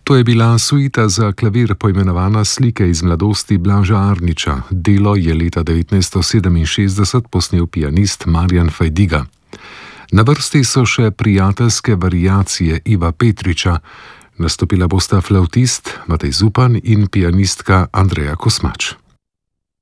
To je bila suita za klavir poimenovana Slike iz mladosti Blaža Arniča. Delo je leta 1967 posnel pianist Marjan Fajdiga. Na vrsti so še prijateljske variacije Iva Petriča. Nastopila bosta flavtist Matej Zupan in pianistka Andreja Kosmač.